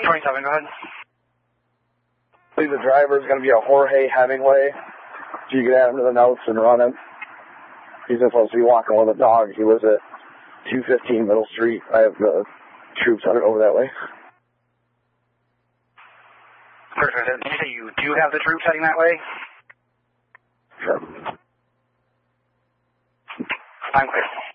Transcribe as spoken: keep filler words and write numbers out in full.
twenty-seven, go ahead. I believe the driver is going to be a Jorge Hemingway. If you could add him to the notes and run him. He's supposed to be walking with a dog. He was at two fifteen Middle Street. I have the troops headed over that way. Perfect. Did you say you do have the troops heading that way? Sure. I'm clear.